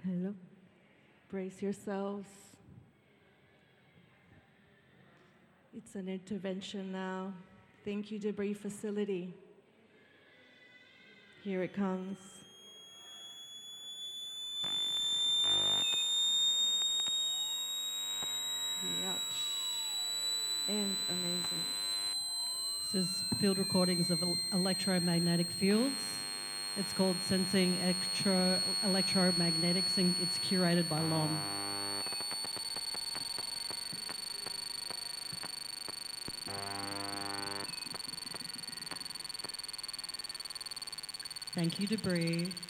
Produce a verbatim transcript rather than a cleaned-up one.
Hello. Brace yourselves. It's an intervention now. Thank you, Debris Facility. Here it comes. Ouch. And amazing. This is field recordings of el- electromagnetic fields. It's called Sensing Extra Electromagnetics, and it's curated by Lom. Thank you, Debris.